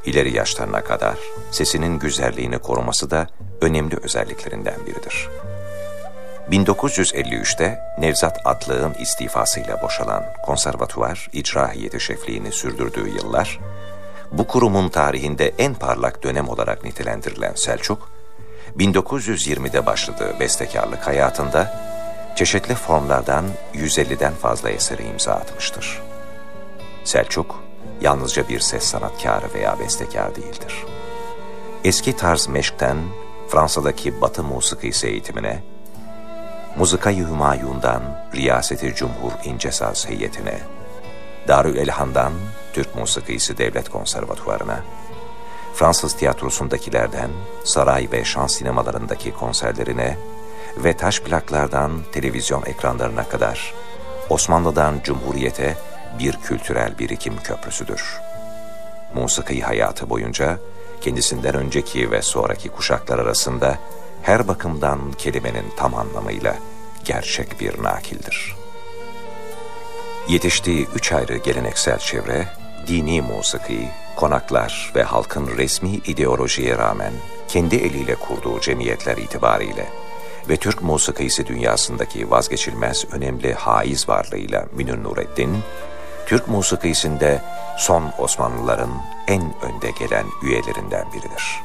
ileri yaşlarına kadar sesinin güzelliğini koruması da önemli özelliklerinden biridir. 1953'te Nevzat Atlık'ın istifasıyla boşalan konservatuvar icra heyeti şefliğini sürdürdüğü yıllar, bu kurumun tarihinde en parlak dönem olarak nitelendirilen Selçuk, 1920'de başladığı bestekarlık hayatında çeşitli formlardan 150'den fazla eseri imza atmıştır. Selçuk, yalnızca bir ses sanatkarı veya bestekar değildir. Eski tarz meşkten Fransa'daki Batı musikisi eğitimine, Muzika-i Hümayun'dan Riyaseti Cumhur İncesaz Heyeti'ne, Darülelhan'dan Türk Musikisi Devlet Konservatuvarı'na, Fransız tiyatrosundakilerden saray ve şans sinemalarındaki konserlerine ve taş plaklardan televizyon ekranlarına kadar Osmanlı'dan Cumhuriyet'e bir kültürel birikim köprüsüdür. Musiki hayatı boyunca kendisinden önceki ve sonraki kuşaklar arasında her bakımdan kelimenin tam anlamıyla gerçek bir nakildir. Yetiştiği 3 ayrı geleneksel çevre, dini musiki, konaklar ve halkın resmi ideolojiye rağmen kendi eliyle kurduğu cemiyetler itibariyle ve Türk musikisi dünyasındaki vazgeçilmez önemli haiz varlığıyla Münir Nurettin, Türk musikisinde son Osmanlıların en önde gelen üyelerinden biridir.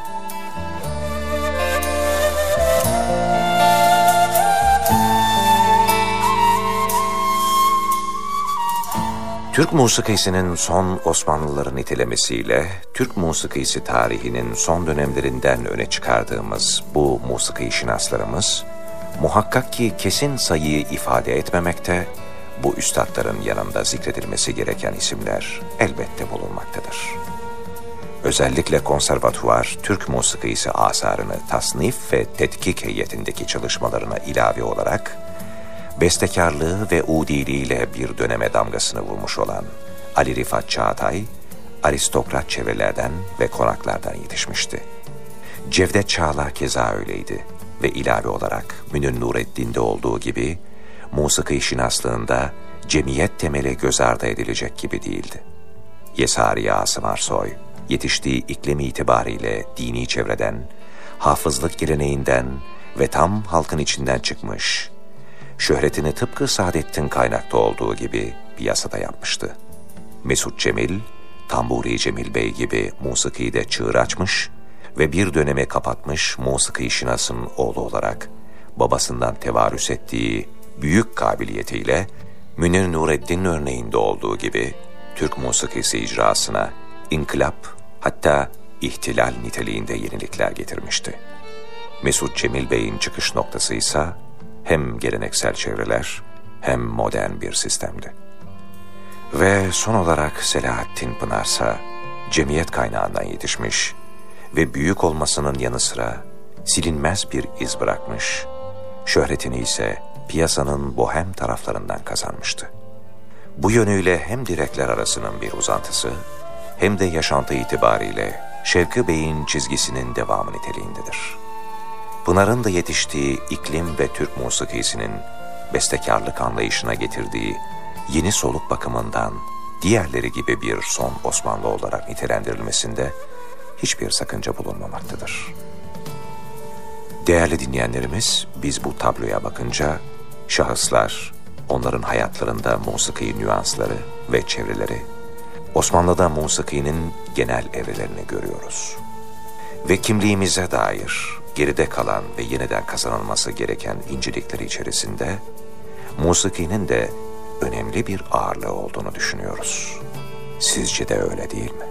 Türk musikisinin son Osmanlıları nitelemesiyle Türk musikisi tarihinin son dönemlerinden öne çıkardığımız bu musiki şinaslarımız, muhakkak ki kesin sayıyı ifade etmemekte, bu üstadların yanında zikredilmesi gereken isimler elbette bulunmaktadır. Özellikle konservatuvar, Türk musikisi asarını tasnif ve tetkik heyetindeki çalışmalarına ilave olarak, bestekarlığı ve udiliğiyle bir döneme damgasını vurmuş olan Ali Rifat Çağatay, aristokrat çevrelerden ve konaklardan yetişmişti. Cevdet Çağla keza öyleydi ve ilave olarak Münir Nurettin'de olduğu gibi, musiki şinaslığında cemiyet temeli göz ardı edilecek gibi değildi. Yesari Asım Arsoy, yetiştiği iklim itibariyle dini çevreden, hafızlık geleneğinden ve tam halkın içinden çıkmış, şöhretini tıpkı Saadettin Kaynak'ta olduğu gibi piyasada yapmıştı. Mesut Cemil, Tamburi Cemil Bey gibi musikide çığır açmış ve bir dönemi kapatmış musiki şinasın oğlu olarak babasından tevarüs ettiği büyük kabiliyetiyle Münir Nurettin örneğinde olduğu gibi Türk musikisi icrasına inkılap, hatta ihtilal niteliğinde yenilikler getirmişti. Mesut Cemil Bey'in çıkış noktası ise hem geleneksel çevreler hem modern bir sistemdi. Ve son olarak Selahattin Pınarsa cemiyet kaynağından yetişmiş ve büyük olmasının yanı sıra silinmez bir iz bırakmış, şöhretini ise piyasanın bohem taraflarından kazanmıştı. Bu yönüyle hem direkler arasının bir uzantısı hem de yaşantı itibariyle Şevki Bey'in çizgisinin devamı niteliğindedir. Pınar'ın da yetiştiği iklim ve Türk musikisinin bestekarlık anlayışına getirdiği yeni soluk bakımından diğerleri gibi bir son Osmanlı olarak nitelendirilmesinde hiçbir sakınca bulunmamaktadır. Değerli dinleyenlerimiz, biz bu tabloya bakınca şahıslar, onların hayatlarında musiki nüansları ve çevreleri, Osmanlı'da musikinin genel evrelerini görüyoruz. Ve kimliğimize dair geride kalan ve yeniden kazanılması gereken incelikleri içerisinde musikinin de önemli bir ağırlığı olduğunu düşünüyoruz. Sizce de öyle değil mi?